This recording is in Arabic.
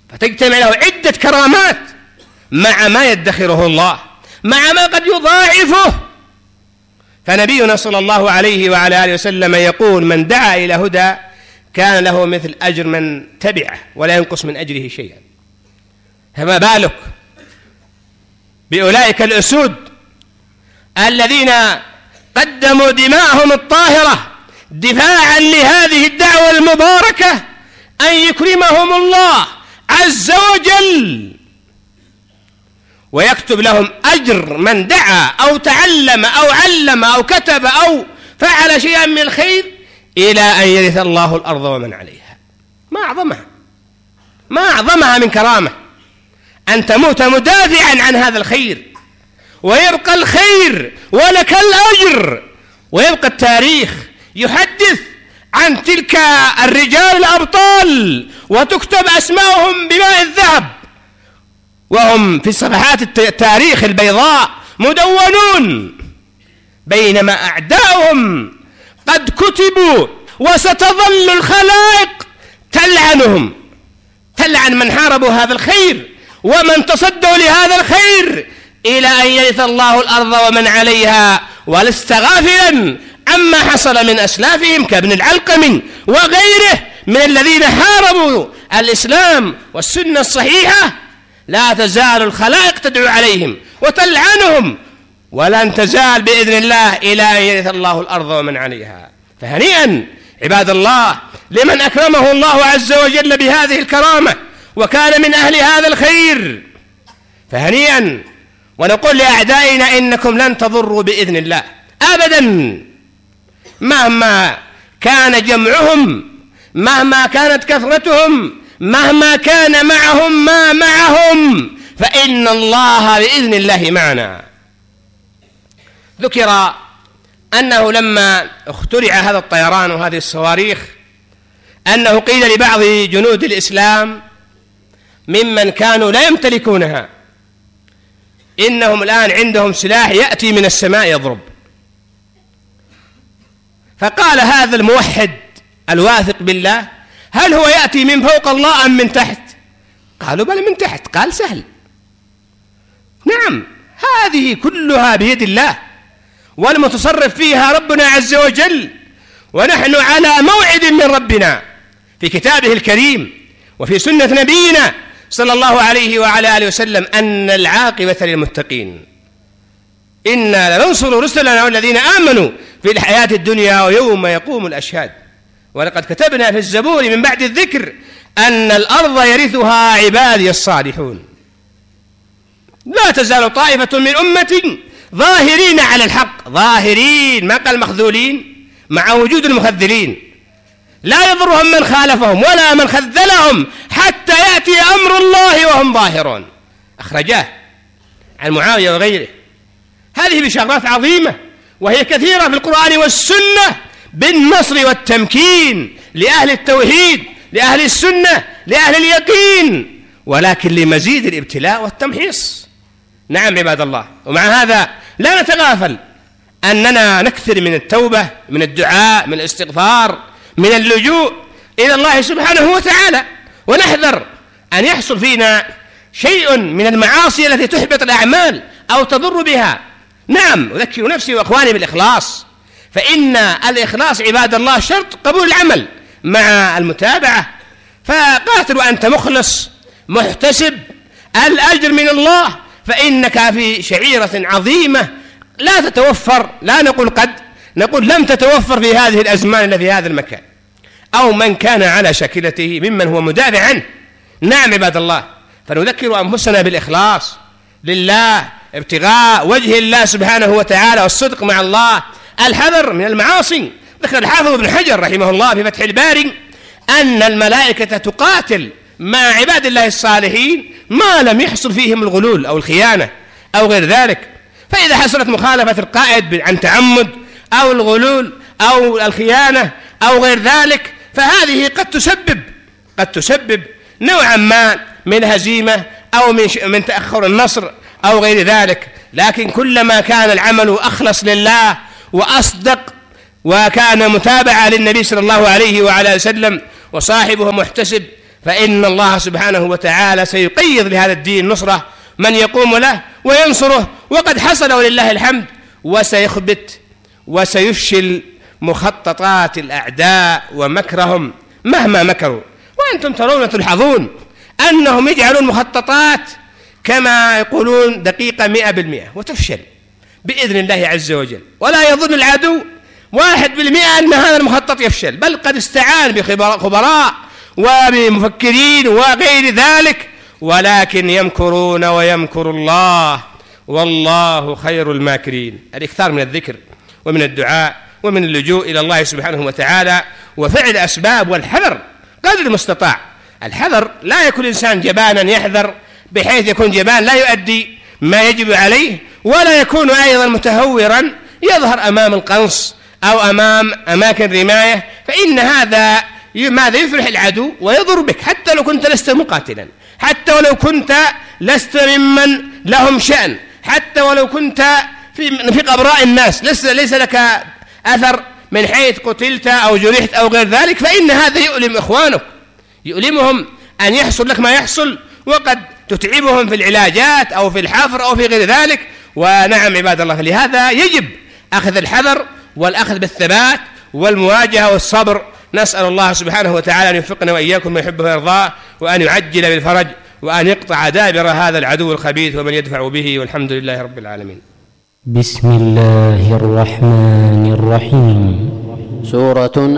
فتجتمع له عدة كرامات مع ما يدخره الله، مع ما قد يضاعفه. فنبينا صلى الله عليه وعلى آله وسلم يقول: من دعا إلى هدى كان له مثل أجر من تبعه ولا ينقص من أجره شيئا. فما بالك بأولئك الأسود الذين قدموا دماءهم الطاهرة دفاعا لهذه الدعوة المباركة، أن يكرمهم الله عز وجل ويكتب لهم أجر من دعا أو تعلم أو علم أو كتب أو فعل شيئا من الخير إلى أن يرث الله الأرض ومن عليها. ما أعظمها من كرامة أن تموت مدافعا عن هذا الخير، ويبقى الخير ولك الأجر، ويبقى التاريخ يحدث عن تلك الرجال الأبطال وتكتب أسماءهم بماء الذهب، وهم في صفحات التاريخ البيضاء مدونون، بينما أعداؤهم قد كتبوا، وستظل الخلائق تلعن من حاربوا هذا الخير ومن تصدوا لهذا الخير إلى أن يرث الله الأرض ومن عليها. ولست غافلا عما حصل من أسلافهم كابن العلقم وغيره من الذين حاربوا الإسلام والسنة الصحيحة. لا تزال الخلائق تدعو عليهم وتلعنهم، ولن تزال بإذن الله إلى أن يرث الله الأرض ومن عليها. فهنيئا عباد الله لمن أكرمه الله عز وجل بهذه الكرامة وكان من أهل هذا الخير، فهنيئا. ونقول لأعدائنا: إنكم لن تضروا بإذن الله أبدا، مهما كان جمعهم، مهما كانت كثرتهم، مهما كان معهم ما معهم، فإن الله بإذن الله معنا. ذكر أنه لما اخترع هذا الطيران وهذه الصواريخ أنه قيل لبعض جنود الإسلام ممن كانوا لا يمتلكونها: إنهم الآن عندهم سلاح يأتي من السماء يضرب. فقال هذا الموحد الواثق بالله: هل هو يأتي من فوق الله أم من تحت؟ قالوا: بل من تحت. قال: سهل. نعم، هذه كلها بيد الله والمتصرف فيها ربنا عز وجل، ونحن على موعد من ربنا في كتابه الكريم وفي سنة نبينا صلى الله عليه وعلى آله وسلم أن العاقبة للمتقين. إنا لننصر رسلنا والذين آمنوا في الحياة الدنيا ويوم يقوم الأشهاد. ولقد كتبنا في الزبور من بعد الذكر أن الأرض يرثها عبادي الصالحون. لا تزال طائفة من أمة ظاهرين على الحق، ظاهرين، ما قال مخذولين، مع وجود المخذلين، لا يضرهم من خالفهم ولا من خذلهم حتى يأتي أمر الله وهم ظاهرون. أخرجاه عن معاوية وغيره. هذه بشارات عظيمة وهي كثيرة في القرآن والسنة بالنصر والتمكين لأهل التوحيد، لأهل السنة، لأهل اليقين، ولكن لمزيد الابتلاء والتمحيص. نعم عباد الله. ومع هذا لا نتغافل أننا نكثر من التوبة، من الدعاء، من الاستغفار، من اللجوء إلى الله سبحانه وتعالى، ونحذر أن يحصل فينا شيء من المعاصي التي تحبط الأعمال أو تضر بها. نعم، أذكر نفسي وأخواني بالإخلاص، فإن الإخلاص عباد الله شرط قبول العمل مع المتابعة. فقاتل وأنت مخلص محتسب الأجر من الله، فإنك في شعيرة عظيمة لا تتوفر، لا نقول قد، نقول لم تتوفر في هذه الأزمان إلا في هذا المكان، أو من كان على شاكلته ممن هو مدافع عنه. نعم عباد الله، فنذكر أنفسنا بالإخلاص لله، ابتغاء وجه الله سبحانه وتعالى والصدق مع الله، الحذر من المعاصي. ذكر الحافظ ابن حجر رحمه الله في فتح الباري أن الملائكة تقاتل مع عباد الله الصالحين ما لم يحصل فيهم الغلول أو الخيانة أو غير ذلك. فإذا حصلت مخالفة القائد عن تعمد أو الغلول أو الخيانة أو غير ذلك، فهذه قد تسبب نوعا ما من هزيمة أو من تأخر النصر أو غير ذلك. لكن كلما كان العمل أخلص لله وأصدق وكان متابعة للنبي صلى الله عليه وعلى وسلم وصاحبه محتسب، فإن الله سبحانه وتعالى سيقيض لهذا الدين نصرة من يقوم له وينصره، وقد حصل ولله الحمد، وسيخبت وسيفشل مخططات الأعداء ومكرهم مهما مكروا. وأنتم ترون تلحظون أنهم يجعلون مخططات كما يقولون دقيقة 100% وتفشل بإذن الله عز وجل، ولا يظن العدو 1% أن هذا المخطط يفشل، بل قد استعان بخبراء وبمفكرين وغير ذلك، ولكن يمكرون ويمكر الله والله خير الماكرين. الإكثار من الذكر ومن الدعاء ومن اللجوء إلى الله سبحانه وتعالى وفعل أسباب، والحذر قدر المستطاع. الحذر لا يكون الإنسان جبانا يحذر بحيث يكون جبان لا يؤدي ما يجب عليه، ولا يكون أيضا متهورا يظهر أمام القنص أو أمام أماكن رماية، فإن هذا ماذا يفرح العدو ويضر بك، حتى لو كنت لست مقاتلا، حتى ولو كنت لست ممن لهم شأن، حتى ولو كنت في قبراء الناس ليس لك أثر من حيث قتلت أو جرحت أو غير ذلك، فإن هذا يؤلم إخوانك، يؤلمهم أن يحصل لك ما يحصل، وقد تتعبهم في العلاجات أو في الحفر أو في غير ذلك. ونعم عباد الله، لهذا يجب أخذ الحذر والأخذ بالثبات والمواجهة والصبر. نسأل الله سبحانه وتعالى أن يوفقنا وإياكم ما يحبه ويرضاه، وأن يعجل بالفرج، وأن يقطع دابر هذا العدو الخبيث ومن يدفع به، والحمد لله رب العالمين. بسم الله الرحمن الرحيم. سورة